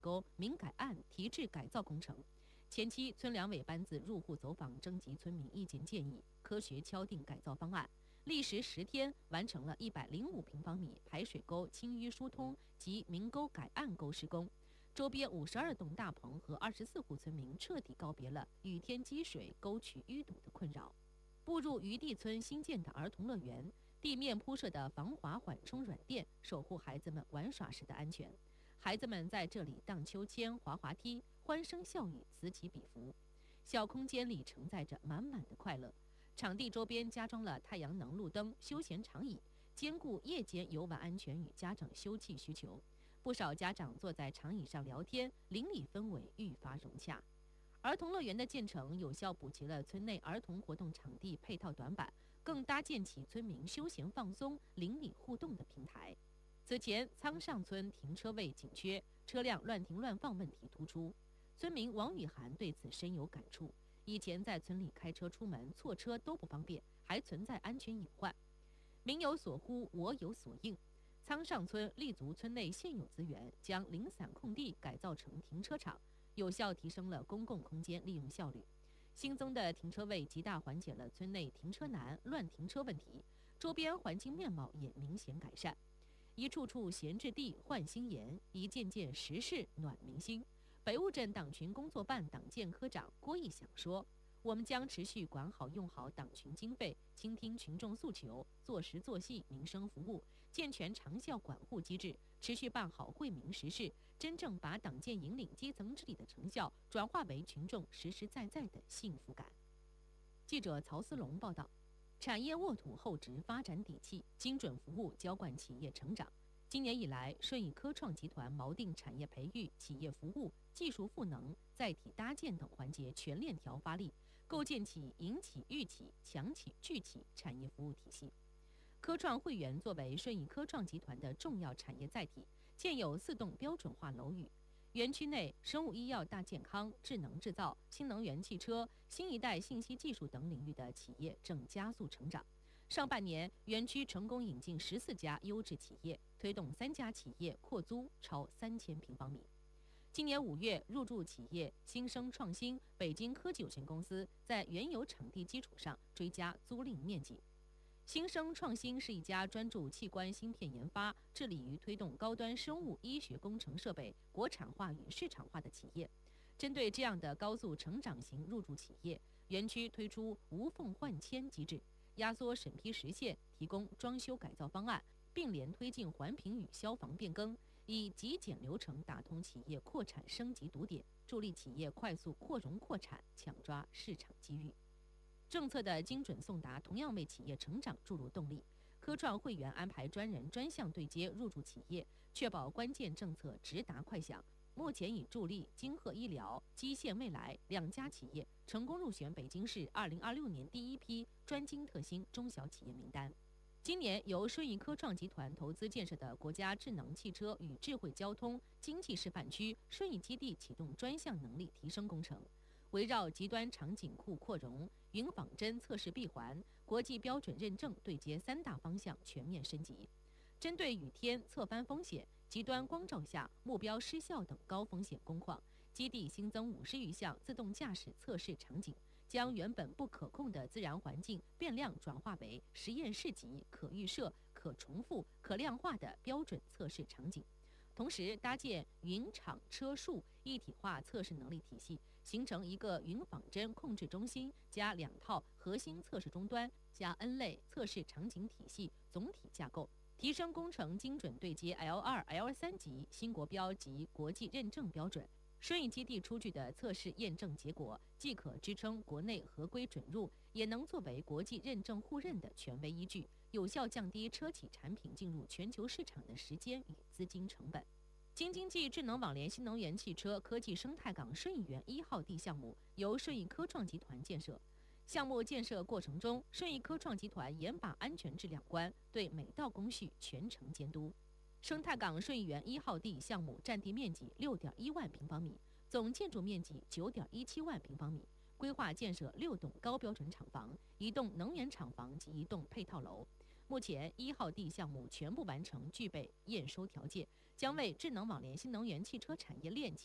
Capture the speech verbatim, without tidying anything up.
沟民改案提质改造工程。前期村两委班子入户走访，征集村民意见建议，科学敲定改造方案，历时十天完成了一百零五平方米排水沟清淤疏通及民沟改案沟施工。周边五十二栋大棚和二十四户村民彻底告别了雨天积水、沟渠淤堵的困扰。步入余地村新建的儿童乐园，地面铺设的防滑缓冲软垫守护孩子们玩耍时的安全。孩子们在这里荡秋千、滑滑梯，欢声笑语此起彼伏。小空间里承载着满满的快乐。场地周边加装了太阳能路灯、休闲长椅，兼顾夜间游玩安全与家长休憩需求。不少家长坐在长椅上聊天，邻里氛围愈发融洽。儿童乐园的建成有效补齐了村内儿童活动场地配套短板，更搭建起村民休闲放松、邻里互动的平台。此前，苍上村停车位紧缺，车辆乱停乱放问题突出。村民王雨涵对此深有感触。以前在村里开车出门错车都不方便，还存在安全隐患。民有所呼，我有所应。苍上村立足村内现有资源，将零散空地改造成停车场，有效提升了公共空间利用效率。新增的停车位极大缓解了村内停车难、乱停车问题，周边环境面貌也明显改善。一处处闲置地换新颜，一件件实事暖民心。北雾镇党群工作办党建科长郭义响说：“我们将持续管好用好党群经费，倾听群众诉求，做实做细民生服务，健全长效管护机制，持续办好惠民实事，真正把党建引领基层治理的成效转化为群众实实在在的幸福感。”记者曹思龙报道。产业沃土厚植发展底气，精准服务浇灌企业成长。今年以来，顺义科创集团锚定产业培育、企业服务、技术赋能、载体搭建等环节全链条发力，构建起引起育起、强起聚起产业服务体系。科创会员作为顺义科创集团的重要产业载体，建有四栋标准化楼宇。园区内生物医药大健康、智能制造、新能源汽车、新一代信息技术等领域的企业正加速成长。上半年，园区成功引进十四家优质企业，推动三家企业扩租超三千平方米。今年五月，入驻企业新生创新北京科技有限公司在原有场地基础上追加租赁面积。新生创新是一家专注器官芯片研发、致力于推动高端生物医学工程设备国产化与市场化的企业。针对这样的高速成长型入驻企业，园区推出无缝换签机制，压缩审批时限，提供装修改造方案，并联推进环评与消防变更，以极简流程打通企业扩产升级堵点，助力企业快速扩容扩产，抢抓市场机遇。政策的精准送达同样为企业成长注入动力。科创会员安排专人专项对接入驻企业，确保关键政策直达快响。目前已助力金鹤医疗、基线未来两家企业成功入选北京市二零二六年第一批专精特新中小企业名单。今年由顺义科创集团投资建设的国家智能汽车与智慧交通经济示范区顺义基地启动专项能力提升工程，围绕极端场景库扩容、云仿真测试闭环、国际标准认证对接三大方向全面升级。针对雨天、侧翻风险、极端光照下目标失效等高风险工况，基地新增五十余项自动驾驶测试场景，将原本不可控的自然环境变量转化为实验室级、可预设、可重复、可量化的标准测试场景。同时搭建云场车数一体化测试能力体系，形成一个云仿真控制中心加两套核心测试终端加 N 类测试场景体系总体架构，提升工程精准对接 L 二、L 三级新国标及国际认证标准。顺义基地出具的测试验证结果，既可支撑国内合规准入，也能作为国际认证互认的权威依据，有效降低车企产品进入全球市场的时间与资金成本。京津冀智能网联新能源汽车科技生态港顺义园一号地项目由顺义科创集团建设。项目建设过程中，顺义科创集团严把安全质量关，对每道工序全程监督。生态港顺义园一号地项目占地面积 六点一万平方米，总建筑面积 九点一七万平方米，规划建设六栋高标准厂房、一栋能源厂房及一栋配套楼。 目前一号地项目全部完成具备验收条件，将为智能网联新能源汽车产业链